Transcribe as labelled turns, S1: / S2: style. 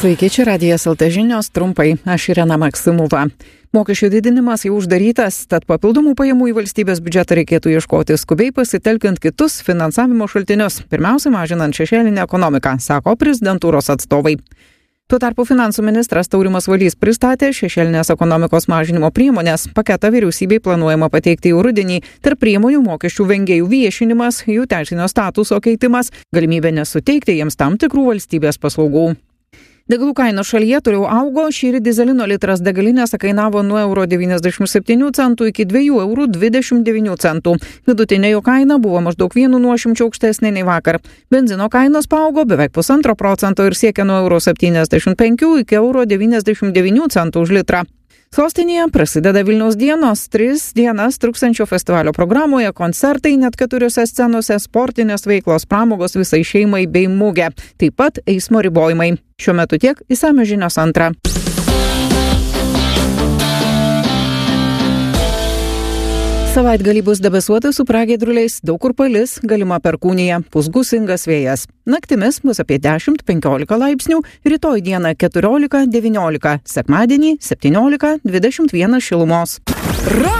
S1: Sveiki, čia Radijas LT žinios, trumpai, aš Irena Maksimova. Mokesčių didinimas jau uždarytas, tad papildomų pajamų į valstybės biudžetą reikėtų ieškoti skubiai pasitelkiant kitus finansavimo šaltinius, pirmiausia mažinant šešėlinę ekonomiką, sako prezidentūros atstovai. Tuo tarpu finansų ministras Taurimas Valys pristatė šešėlinės ekonomikos mažinimo priemonės. Paketą vyriausybei planuojama pateikti jau rudenį. Tarp priemonių mokesčių vengėjų viešinimas, jų teisinio statuso keitimas, galimybė nesuteikti jiems tam tikrų valstybės paslaugų. Degalų kainos šalyje toliau augo, šįryt dyzelino litras degalinėse kainavo nuo €97 iki €2,29. Vidutinė jo kaina buvo maždaug 1,0 aukštesnė nei vakar. Benzino kainos paaugo beveik 1,5% ir siekia nuo €75 iki €99 už litrą. Sostinėje prasideda Vilniaus dienos, 3 dienas truksiančio festivalio programoje, koncertai net 4 scenose, sportinės veiklos, pramogos visai šeimai bei mugė, taip pat eismo ribojimai. Šiuo metu tiek, išsamios žinios antra. Savaitgalį bus debesuota su pragiedruliais, daug kur palis, galima perkūnija, pūs gūsingas vėjas. Naktimis bus apie 10-15 laipsnių, rytoj dieną 14-19, sekmadienį 17-21 šilumos.